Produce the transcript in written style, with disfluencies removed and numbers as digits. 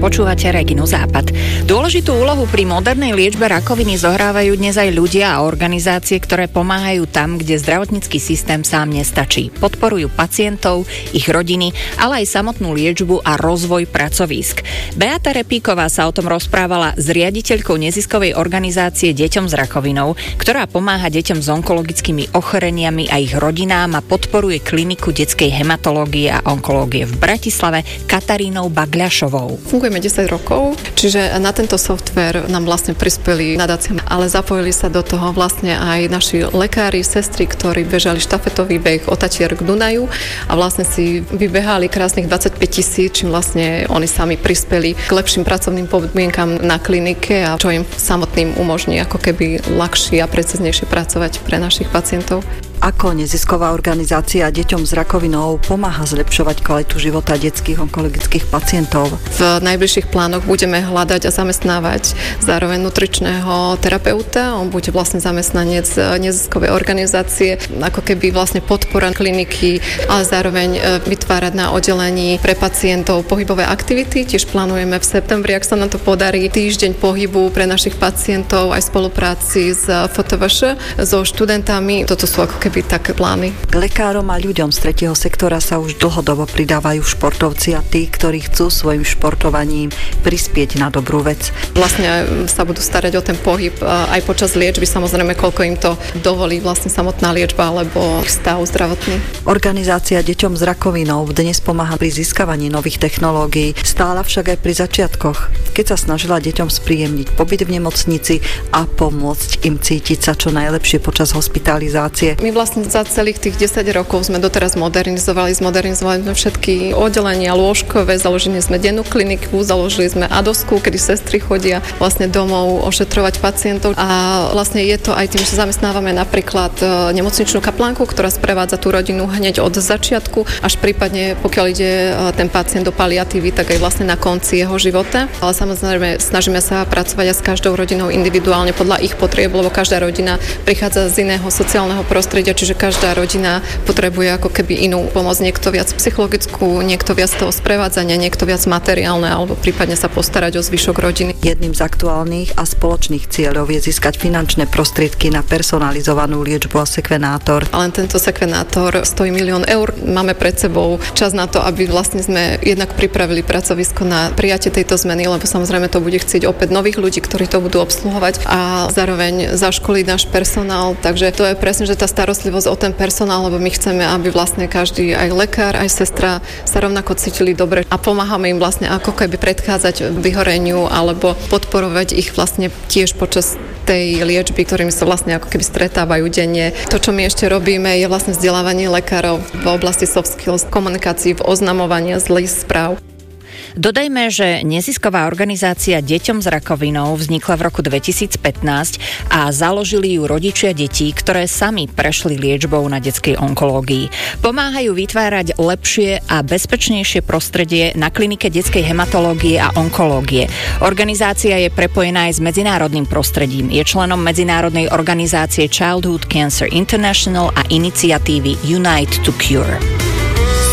Počúvate Reginu Západ. Dôležitú úlohu pri modernej liečbe rakoviny zohrávajú dnes aj ľudia a organizácie, ktoré pomáhajú tam, kde zdravotnícky systém sám nestačí. Podporujú pacientov, ich rodiny, ale aj samotnú liečbu a rozvoj pracovísk. Beata Repíková sa o tom rozprávala s riaditeľkou neziskovej organizácie Deťom s rakovinou, ktorá pomáha deťom s onkologickými ochoreniami a ich rodinám a podporuje kliniku detskej hematológie a onkológie v Bratislave Katarínou Bagľašovou. Fungujeme 10 rokov, čiže na tento softvér nám vlastne prispeli nadácie, ale zapojili sa do toho vlastne aj naši lekári, sestry, ktorí bežali štafetový beh od Tatier k Dunaju a vlastne si vybehali krásnych 25 000, čím vlastne oni sami prispeli k lepším pracovným podmienkam na klinike a čo im samotným umožní ako keby ľahšie a preciznejšie pracovať pre našich pacientov. Ako nezisková organizácia Deťom s rakovinou pomáha zlepšovať kvalitu života detských onkologických pacientov? V najbližších plánoch budeme hľadať a zamestnávať zároveň nutričného terapeuta. On bude vlastne zamestnanec neziskovej organizácie, ako keby vlastne podpora kliniky, ale zároveň vytvárať na oddelení pre pacientov pohybové aktivity. Tiež plánujeme v septembri, ak sa nám to podarí, týždeň pohybu pre našich pacientov aj v spolupráci s FOTVŠ, so študentami. Toto sú ako keby také plány. K lekárom a ľuďom z tretieho sektora sa už dlhodobo pridávajú športovci a tí, ktorí chcú svojim športovaním prispieť na dobrú vec. Vlastne sa budú starať o ten pohyb aj počas liečby, samozrejme, koľko im to dovolí vlastne samotná liečba alebo stav zdravotný. Organizácia Deťom s rakovinou dnes pomáha pri získavaní nových technológií, stála však aj pri začiatkoch, keď sa snažila deťom spríjemniť pobyt v nemocnici a pomôcť im cítiť sa čo najlepšie počas hospitalizácie. My vlastne za celých tých 10 rokov sme doteraz zmodernizovali sme všetky oddelenia lôžkové, založili sme dennú kliniku, založili sme ADOSku, kedy sestry chodia vlastne domov ošetrovať pacientov a vlastne je to aj tým, že zamestnávame napríklad nemocničnú kaplánku, ktorá sprevádza tú rodinu hneď od začiatku, až prípadne pokiaľ ide ten pacient do paliatívy, tak aj vlastne na konci jeho života. Ale samozrejme snažíme sa pracovať aj s každou rodinou individuálne podľa ich potrieb, lebo každá rodina prichádza z iného sociálneho prostredia, čiže každá rodina potrebuje ako keby inú pomoc, niekto viac psychologickú, niekto viac toho sprevádzania, niekto viac materiálne alebo prípadne sa postarať o zvyšok rodiny. Jedným z aktuálnych a spoločných cieľov je získať finančné prostriedky na personalizovanú liečbu a sekvenátor. Len tento sekvenátor stojí 1 000 000 eur. Máme pred sebou čas na to, aby vlastne sme jednak pripravili pracovisko na prijatie tejto zmeny, lebo samozrejme to bude chcieť opäť nových ľudí, ktorí to budú obsluhovať a zároveň zaškoliť náš personál. Takže to je presne, že tá starostlivosť o ten personál, lebo my chceme, aby vlastne každý, aj lekár, aj sestra sa rovnako cítili dobre a pomáhame im vlastne ako keby predchádzať vyhoreniu alebo podporovať ich vlastne tiež počas tej liečby, ktorými sa vlastne ako keby stretávajú denne. To, čo my ešte robíme, je vlastne vzdelávanie lekárov v oblasti soft skills, komunikácii, v oznamovaní zlých správ. Dodajme, že nezisková organizácia Deťom s rakovinou vznikla v roku 2015 a založili ju rodičia detí, ktoré sami prešli liečbou na detskej onkológii. Pomáhajú vytvárať lepšie a bezpečnejšie prostredie na klinike detskej hematológie a onkológie. Organizácia je prepojená aj s medzinárodným prostredím. Je členom medzinárodnej organizácie Childhood Cancer International a iniciatívy Unite to Cure.